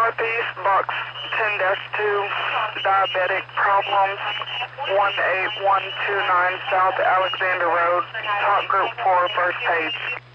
Northeast, box 10-2, diabetic problems, 18129 South Alexander Road, top group 4, first page.